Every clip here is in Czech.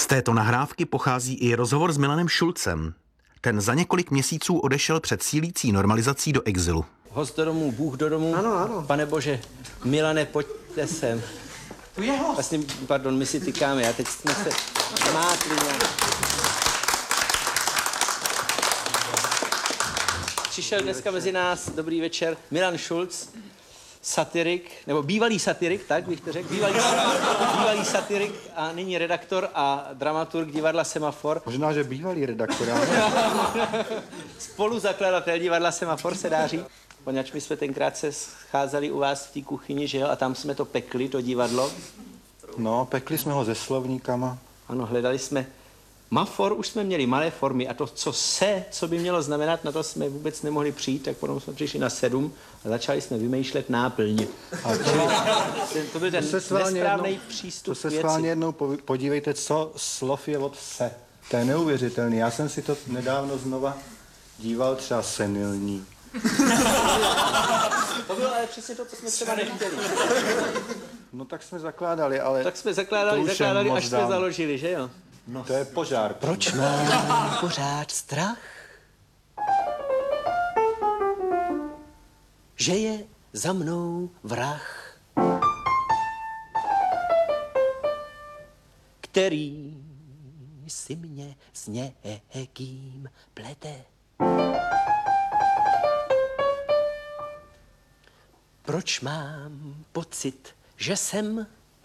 Z této nahrávky pochází i rozhovor s Milanem Šulcem. Ten za několik měsíců odešel před sílící normalizací do exilu. Host do domů, Bůh do domů. Ano. Pane Bože, Milane, pojďte sem. Tu je host. Vlastně, pardon, my si tykáme, já teď jsme se mátli nějak. Přišel dneska mezi nás, dobrý večer, Milan Šulc, satirik, nebo bývalý satirik, tak bych to řekl, bývalý satirik a nyní redaktor a dramaturg divadla Semafor. Možná, že bývalý redaktor. Spoluzakladatel divadla Semafor se dá říct. Poněvadž my jsme tenkrát se scházeli u vás v té kuchyni, že jo, a tam jsme to pekli, to divadlo. No, pekli jsme ho se slovníkama. Ano, hledali jsme. Mafor už jsme měli malé formy a to, co by mělo znamenat, na to jsme vůbec nemohli přijít, tak potom jsme přišli na 7 a začali jsme vymýšlet náplň. To byl ten nesprávný přístup k věci. To se schválně jednou podívejte, co slov je od se. To je neuvěřitelný. Já jsem si to nedávno znova díval, třeba senilní. To bylo ale přesně to, co jsme třeba nechtěli. No tak jsme zakládali, ale... Tak jsme zakládali, až jsme založili, že jo? No, to je požár. Proč mám pořád strach? Že je za mnou vrah, který si mě s někým plete. Proč mám pocit, že jsem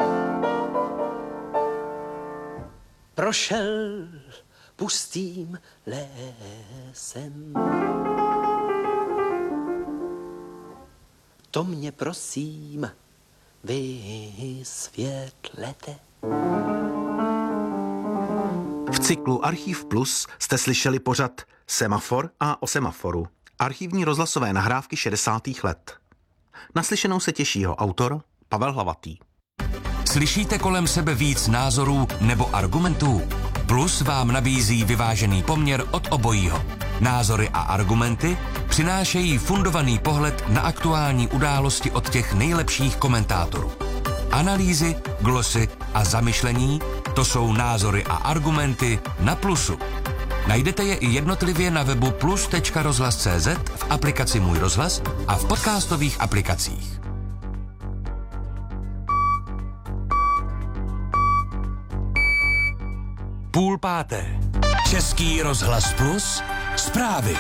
prošel pustým lésem? To mě prosím vysvětlete. V cyklu Archív Plus jste slyšeli pořad Semafor a o semaforu. Archivní rozhlasové nahrávky 60. let. Naslyšenou se těší jeho autor Pavel Hlavatý. Slyšíte kolem sebe víc názorů nebo argumentů? Plus vám nabízí vyvážený poměr od obojího. Názory a argumenty přinášejí fundovaný pohled na aktuální události od těch nejlepších komentátorů. Analýzy, glosy a zamyšlení, to jsou názory a argumenty na Plusu. Najdete je i jednotlivě na webu plus.rozhlas.cz, v aplikaci Můj rozhlas a v podcastových aplikacích. Půl páté. Český rozhlas Plus. Zprávy.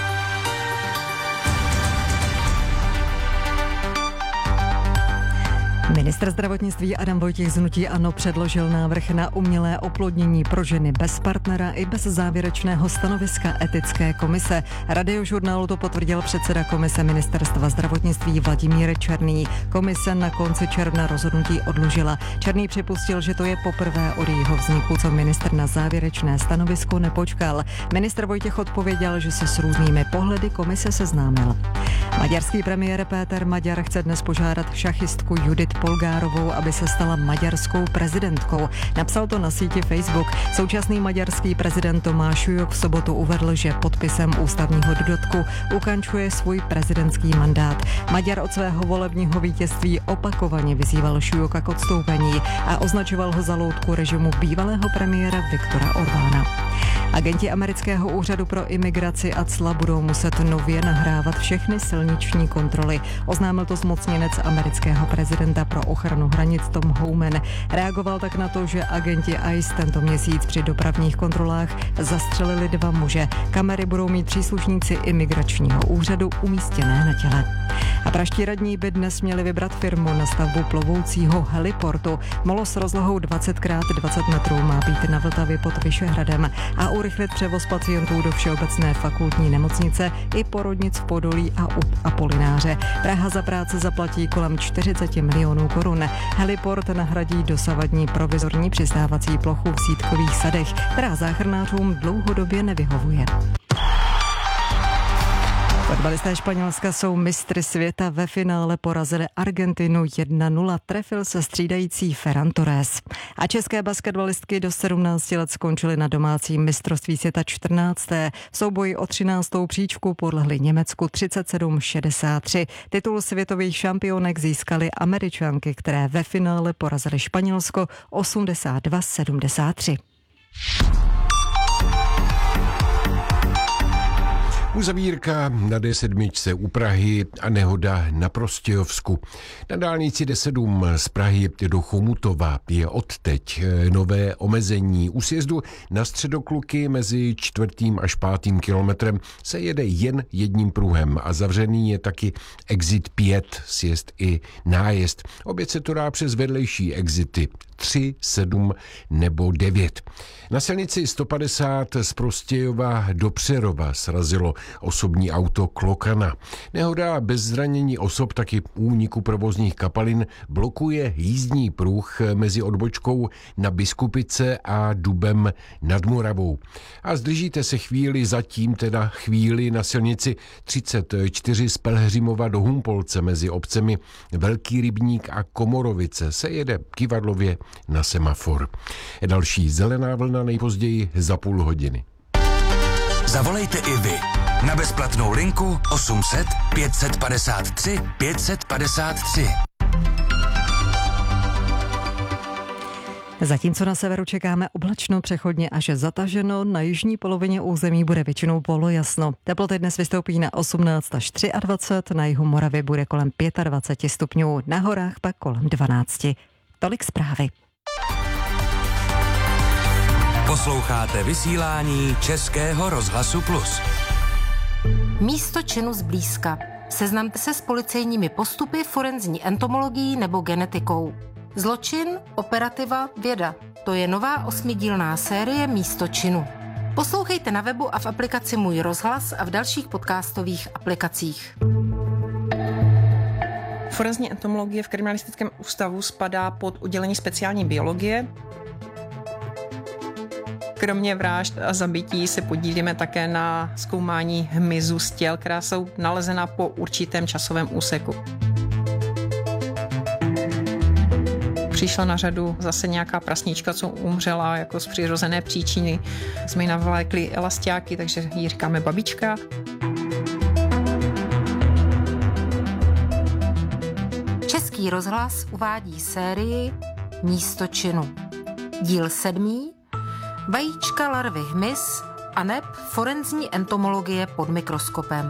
Ministr zdravotnictví Adam Vojtěch z hnutí ANO předložil návrh na umělé oplodnění pro ženy bez partnera i bez závěrečného stanoviska etické komise. Radiožurnálu to potvrdil předseda komise Ministerstva zdravotnictví Vladimír Černý. Komise na konci června rozhodnutí odložila. Černý připustil, že to je poprvé od jejího vzniku, co ministr na závěrečné stanovisko nepočkal. Ministr Vojtěch odpověděl, že se s různými pohledy komise seznámil. Maďarský premiér Péter Maďar chce dnes požádat šachistku Judith Polgárovou, aby se stala maďarskou prezidentkou. Napsal to na síti Facebook. Současný maďarský prezident Tomáš Šujok v sobotu uvedl, že podpisem ústavního dodatku ukončuje svůj prezidentský mandát. Maďar od svého volebního vítězství opakovaně vyzýval Šujoka k odstoupení a označoval ho za loutku režimu bývalého premiéra Viktora Orbána. Agenti amerického úřadu pro imigraci a cla budou muset nově nahrávat všechny silniční kontroly. Oznámil to zmocněnec amerického prezidenta pro ochranu hranic Tom Homan. Reagoval tak na to, že agenti ICE tento měsíc při dopravních kontrolách zastřelili 2 muže. Kamery budou mít příslušníci imigračního úřadu umístěné na těle. A praští radní by dnes měli vybrat firmu na stavbu plovoucího heliportu. Molo s rozlohou 20x20 metrů má být na Vltavě pod Vyšehradem a urychlit převoz pacientů do Všeobecné fakultní nemocnice i porodnic v Podolí a u Apolináře. Praha za práce zaplatí kolem 40 milionů korun. Heliport nahradí dosavadní provizorní přistávací plochu v Sýtkových sadech, která záchranářům dlouhodobě nevyhovuje. Fotbalisté Španělska jsou mistry světa, ve finále porazili Argentinu 1-0, trefil se střídající Ferran Torres. A české basketbalistky do 17 let skončily na domácím mistrovství světa 14. V souboji o 13. příčku podlehli Německu 37-63. Titul světových šampionek získaly Američanky, které ve finále porazily Španělsko 82-73. Uzavírka na D7 u Prahy a nehoda na Prostějovsku. Na dálnici D7 z Prahy do Chomutova je odteď nové omezení. U sjezdu na Středokluky mezi 4. až 5. kilometrem se jede jen jedním pruhem a zavřený je taky exit 5, sjezd i nájezd. Obět se to dá přes vedlejší exity 3, 7 nebo 9. Na silnici 150 z Prostějova do Přerova srazilo osobní auto Klokana. Nehoda bez zranění osob, taky úniku provozních kapalin blokuje jízdní pruh mezi odbočkou na Biskupice a Dubem nad Moravou. A zdržíte se chvíli na silnici 34 z Pelhřimova do Humpolce mezi obcemi Velký Rybník a Komorovice se jede kivadlově na semafor. Další zelená vlna nejpozději za půl hodiny. Zavolejte i vy na bezplatnou linku 800 553 553. Zatímco na severu čekáme oblačno, přechodně až zataženo, na jižní polovině území bude většinou polojasno. Teploty dnes vystoupí na 18 až 23, na jihu Moravy bude kolem 25 stupňů, na horách pak kolem 12. Tolik zprávy. Posloucháte vysílání Českého rozhlasu Plus. Místo činu zblízka. Seznamte se s policejními postupy, forenzní entomologií nebo genetikou. Zločin, operativa, věda. To je nová 8dílná série Místo činu. Poslouchejte na webu a v aplikaci Můj rozhlas a v dalších podcastových aplikacích. Forenzní entomologie v kriminalistickém ústavu spadá pod oddělení speciální biologie. Kromě vražd a zabití se podílíme také na zkoumání hmyzu z těl, která jsou nalezena po určitém časovém úseku. Přišla na řadu zase nějaká prasnička, co umřela jako z přirozené příčiny. Jsme ji navlékli elastiáky, takže jí říkáme babička. Český rozhlas uvádí sérii Místo činu. Díl 7. Vajíčka, larvy, hmyz a neb forenzní entomologie pod mikroskopem.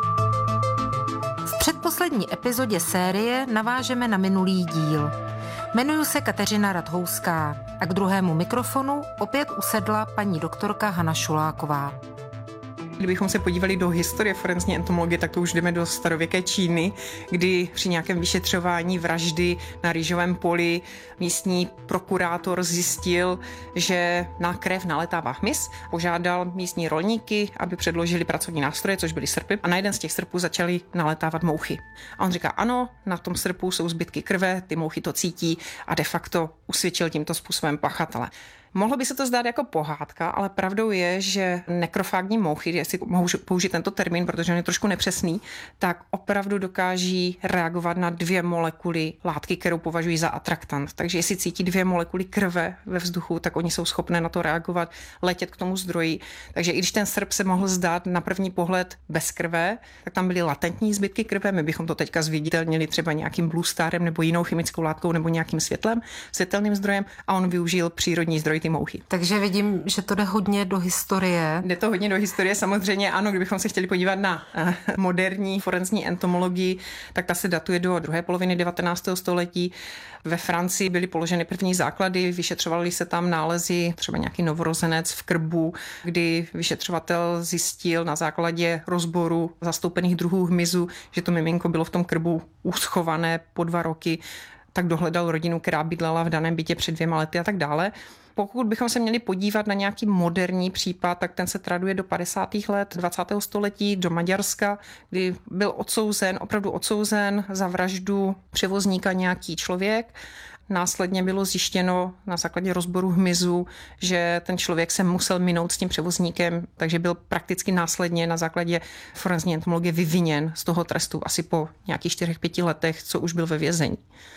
V předposlední epizodě série navážeme na minulý díl. Jmenuji se Kateřina Radhouská a k druhému mikrofonu opět usedla paní doktorka Hana Šuláková. Kdybychom se podívali do historie forenzní entomologie, tak to už jdeme do starověké Číny, kdy při nějakém vyšetřování vraždy na rýžovém poli místní prokurátor zjistil, že na krev nalétává hmyz. Požádal místní rolníky, aby předložili pracovní nástroje, což byly srpy, a na jeden z těch srpů začaly nalétávat mouchy. A on říká, ano, na tom srpu jsou zbytky krve, ty mouchy to cítí a de facto usvědčil tímto způsobem pachatele. Mohlo by se to zdát jako pohádka, ale pravdou je, že nekrofágní mouchy, jestli mohu použít tento termín, protože on je trošku nepřesný, tak opravdu dokáží reagovat na 2 molekuly látky, kterou považují za atraktant. Takže jestli cítí 2 molekuly krve ve vzduchu, tak oni jsou schopné na to reagovat, letět k tomu zdroji. Takže i když ten srp se mohl zdát na první pohled bez krve, tak tam byly latentní zbytky krve. My bychom to teďka zviditelnili třeba nějakým blue starem nebo jinou chemickou látkou nebo nějakým světelným zdrojem, a on využil přírodní zdroj, ty mouchy. Takže vidím, že to jde hodně do historie. Jde to hodně do historie, samozřejmě ano, kdybychom se chtěli podívat na moderní forenzní entomologii, tak ta se datuje do druhé poloviny 19. století. Ve Francii byly položeny první základy, vyšetřovaly se tam nálezy, třeba nějaký novorozenec v krbu, kdy vyšetřovatel zjistil na základě rozboru zastoupených druhů hmyzu, že to miminko bylo v tom krbu uschované po 2 roky, tak dohledal rodinu, která bydlela v daném bytě před 2 lety a tak dále. Pokud bychom se měli podívat na nějaký moderní případ, tak ten se traduje do 50. let 20. století do Maďarska, kdy byl opravdu odsouzen za vraždu převozníka nějaký člověk. Následně bylo zjištěno na základě rozboru hmyzu, že ten člověk se musel minout s tím převozníkem, takže byl prakticky následně na základě forenzní entomologie vyviněn z toho trestu asi po nějakých 4-5 letech, co už byl ve vězení.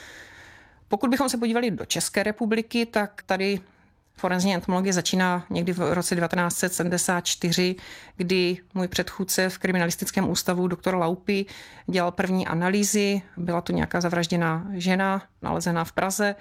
Pokud bychom se podívali do České republiky, tak tady forenzní entomologie začíná někdy v roce 1974, kdy můj předchůdce v kriminalistickém ústavu doktor Laupy dělal první analýzy. Byla to nějaká zavražděná žena, nalezená v Praze.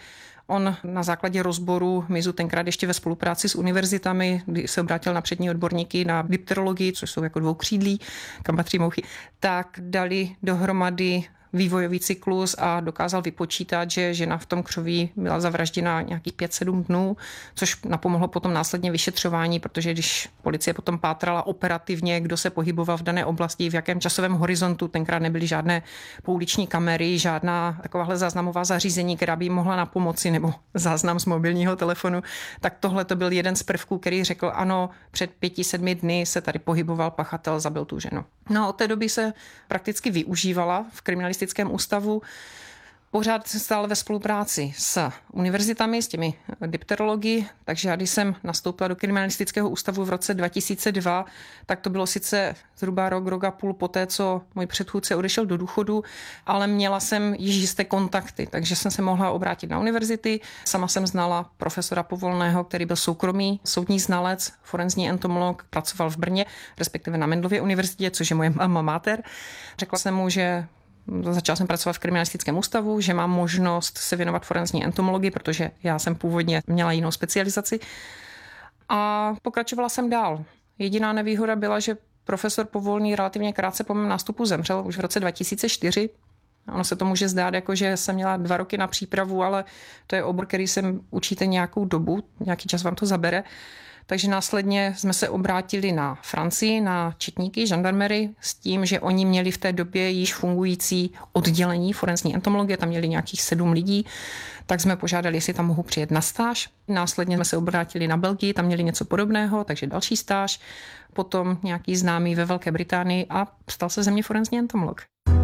On na základě rozboru mizu tenkrát ještě ve spolupráci s univerzitami, kdy se obrátil na přední odborníky na dipterologii, což jsou jako dvoukřídlí, kam patří mouchy, tak dali dohromady vývojový cyklus a dokázal vypočítat, že žena v tom křoví byla zavražděna nějakých 5-7 dnů, což napomohlo potom následně vyšetřování, protože když policie potom pátrala operativně, kdo se pohyboval v dané oblasti, v jakém časovém horizontu, tenkrát nebyly žádné pouliční kamery, žádná takováhle záznamová zařízení, která by jim mohla napomoci, nebo záznam z mobilního telefonu, tak tohle to byl jeden z prvků, který řekl, ano, před 5-7 dny se tady pohyboval pachatel, zabil tu ženu. No a od té doby se prakticky využívala v kriminalistickém ústavu. Pořád stále ve spolupráci s univerzitami, s těmi dipterology, takže já když jsem nastoupila do kriminalistického ústavu v roce 2002, tak to bylo sice zhruba rok a půl poté, co můj předchůdce odešel do důchodu, ale měla jsem již jisté kontakty, takže jsem se mohla obrátit na univerzity. Sama jsem znala profesora Povolného, který byl soukromý soudní znalec, forenzní entomolog, pracoval v Brně, respektive na Mendelově univerzitě, což je moje alma mater. Řekla jsem mu, že začala jsem pracovat v kriminalistickém ústavu, že mám možnost se věnovat forenzní entomologii, protože já jsem původně měla jinou specializaci. A pokračovala jsem dál. Jediná nevýhoda byla, že profesor Povolný relativně krátce po mém nástupu zemřel už v roce 2004. Ono se to může zdát, jako že jsem měla 2 roky na přípravu, ale to je obor, který se učíte nějakou dobu, nějaký čas vám to zabere. Takže následně jsme se obrátili na Francii, na četníky, žandarmery, s tím, že oni měli v té době již fungující oddělení forenzní entomologie, tam měli nějakých 7 lidí, tak jsme požádali, jestli tam mohu přijet na stáž. Následně jsme se obrátili na Belgii, tam měli něco podobného, takže další stáž, potom nějaký známý ve Velké Británii a stal se ze mě forenzní entomolog.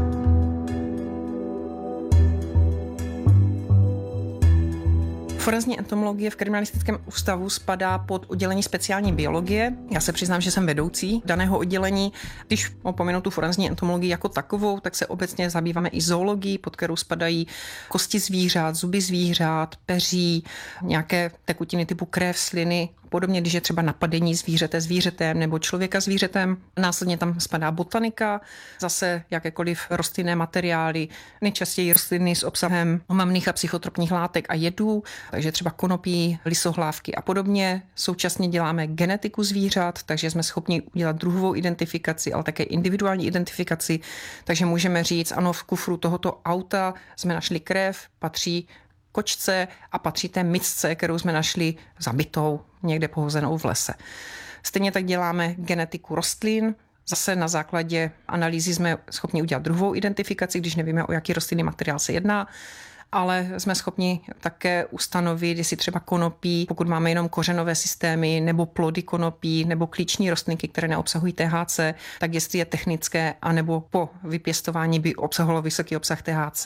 Forenzní entomologie v kriminalistickém ústavu spadá pod oddělení speciální biologie. Já se přiznám, že jsem vedoucí daného oddělení. Když opomenu tu forenzní entomologii jako takovou, tak se obecně zabýváme i zoologií, pod kterou spadají kosti zvířat, zuby zvířat, peří, nějaké tekutiny typu krev, sliny. Podobně, když je třeba napadení zvířete zvířetem nebo člověka zvířetem. Následně tam spadá botanika, zase jakékoliv rostlinné materiály, nejčastěji rostliny s obsahem omamných a psychotropních látek a jedů, takže třeba konopí, lisohlávky a podobně. Současně děláme genetiku zvířat, takže jsme schopni udělat druhovou identifikaci, ale také individuální identifikaci. Takže můžeme říct, ano, v kufru tohoto auta jsme našli krev, patří kočce a patří té myšce, kterou jsme našli zabitou, někde pohozenou v lese. Stejně tak děláme genetiku rostlin. Zase na základě analýzy jsme schopni udělat druhovou identifikaci, když nevíme, o jaký rostlinný materiál se jedná, ale jsme schopni také ustanovit, jestli třeba konopí, pokud máme jenom kořenové systémy, nebo plody konopí, nebo klíční rostlinky, které neobsahují THC, tak jestli je technické, anebo po vypěstování by obsahovalo vysoký obsah THC.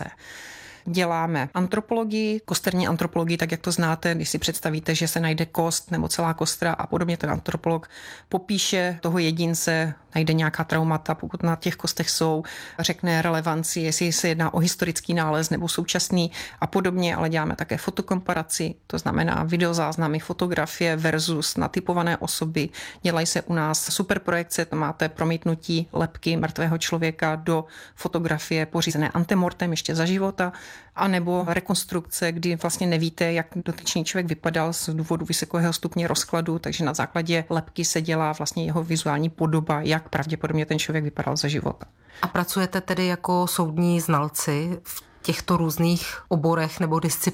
Děláme antropologii, kosterní antropologii, tak jak to znáte, když si představíte, že se najde kost nebo celá kostra a podobně, ten antropolog popíše toho jedince, najde nějaká traumata, pokud na těch kostech jsou, řekne relevanci, jestli se jedná o historický nález nebo současný a podobně, ale děláme také fotokomparaci, to znamená videozáznamy, fotografie versus natypované osoby. Dělají se u nás superprojekce, to máte promítnutí lebky mrtvého člověka do fotografie pořízené antemortem ještě za života, anebo rekonstrukce, kdy vlastně nevíte, jak dotyčný člověk vypadal z důvodu vysokého stupně rozkladu, takže na základě lebky se dělá vlastně jeho vizuální podoba, jak pravděpodobně ten člověk vypadal za života. A pracujete tedy jako soudní znalci v těchto různých oborech nebo disciplínách?